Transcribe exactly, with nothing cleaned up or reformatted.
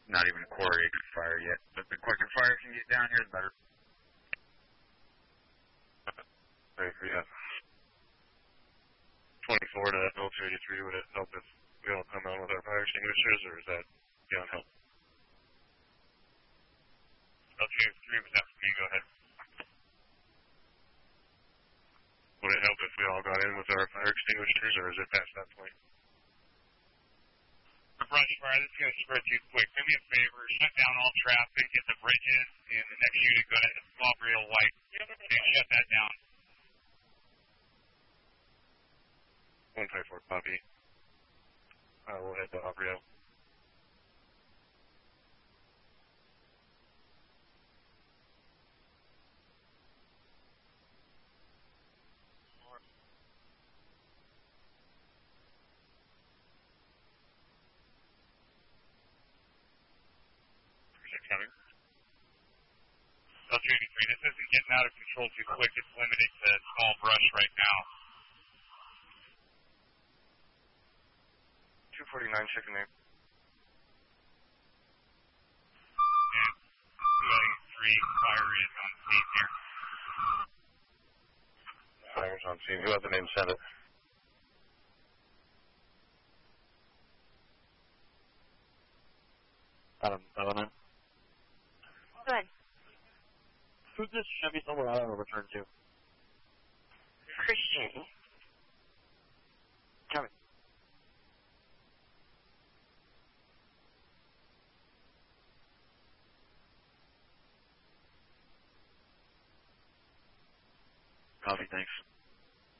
Not even quarry can fire yet. But the quicker fire can get down here, the better. Right, yeah. twenty-four to L two eighty-three, would it help if we all come on with our fire extinguishers, or is that beyond help? L two eighty-three, was that for me? Go ahead. Would it help if we all got in with our fire extinguishers, or is it past that point? For brush fire, this is going to spread too quick. Do me a favor, shut down all traffic at the bridges, and the next unit go to Small Real White, and shut that down. one twenty-four, copy. Uh, we'll head to Abrio. Coming. L two eighty-three, this isn't getting out of control too quick. It's limited to small brush right now. two forty-nine, checking there. And two eighty-three, fire is on scene here. Fire's on scene. Who had the name send it? Adam, Element. Good. Who's this Chevy Silverado return to? Christian. Coming. Copy, thanks.